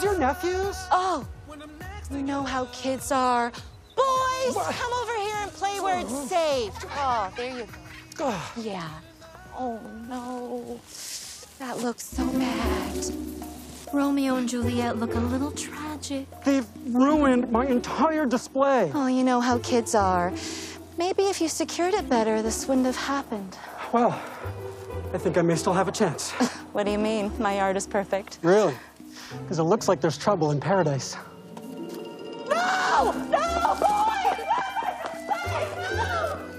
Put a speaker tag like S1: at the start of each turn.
S1: those your nephews?
S2: Oh, you know how kids are. Boys, come over here and play where it's safe. Oh, there you go. Yeah. Oh, no. That looks so bad. Romeo and Juliet look a little tragic.
S1: They've ruined my entire display.
S2: Oh, you know how kids are. Maybe if you secured it better, this wouldn't have happened.
S1: Well, I think I may still have a chance.
S2: What do you mean? My art is perfect.
S1: Really? Because it looks like there's trouble in paradise.
S2: No! No!